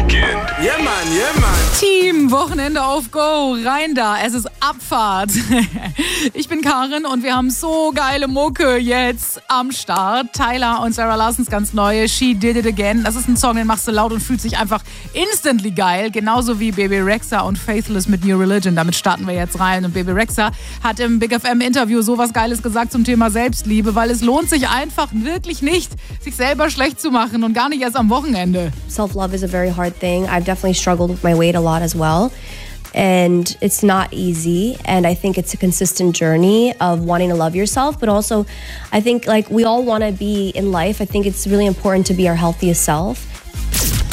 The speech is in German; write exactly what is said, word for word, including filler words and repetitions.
Weekend. Yeah, man, yeah, man. Team, Wochenende auf Go, rein da, es ist Abfahrt. Ich bin Karin und wir haben so geile Mucke jetzt am Start. Tyler und Sarah Larsons ganz neue She Did It Again. Das ist ein Song, den machst du laut und fühlt sich einfach instantly geil. Genauso wie Bebe Rexha und Faithless mit New Religion. Damit starten wir jetzt rein. Und Bebe Rexha hat im Big F M Interview sowas Geiles gesagt zum Thema Selbstliebe, weil es lohnt sich einfach wirklich nicht, sich selber schlecht zu machen und gar nicht erst am Wochenende. Self-love is a very hard thing. I've definitely struggled with my weight a lot as well. And it's not easy. And I think it's a consistent journey of wanting to love yourself. But also, I think like we all want to be in life. I think it's really important to be our healthiest self.